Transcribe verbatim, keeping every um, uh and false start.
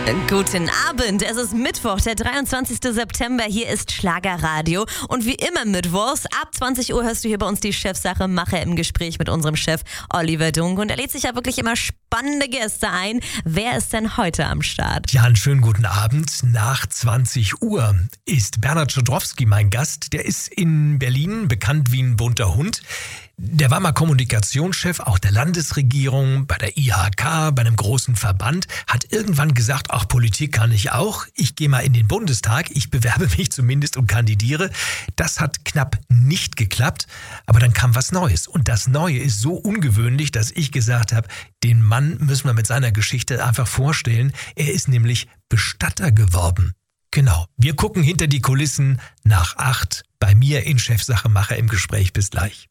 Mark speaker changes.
Speaker 1: Guten Abend, es ist Mittwoch, der dreiundzwanzigster September, hier ist Schlagerradio und wie immer mittwochs, ab zwanzig Uhr hörst du hier bei uns die Chefsache Macher im Gespräch mit unserem Chef Oliver Dunk und er lädt sich ja wirklich immer spannende Gäste ein. Wer ist denn heute am Start?
Speaker 2: Ja, einen schönen guten Abend. Nach zwanzig Uhr ist Bernhard Schudrowski mein Gast. Der ist in Berlin bekannt wie ein bunter Hund. Der war mal Kommunikationschef auch der Landesregierung, bei der I H K, bei einem großen Verband, hat irgendwann gesagt, ach, Politik kann ich auch, ich gehe mal in den Bundestag, ich bewerbe mich zumindest und kandidiere. Das hat knapp nicht geklappt, aber dann kam was Neues. Und das Neue ist so ungewöhnlich, dass ich gesagt habe, den Mann müssen wir mit seiner Geschichte einfach vorstellen. Er ist nämlich Bestatter geworden. Genau, wir gucken hinter die Kulissen nach acht bei mir in Chefsache Macher im Gespräch. Bis gleich.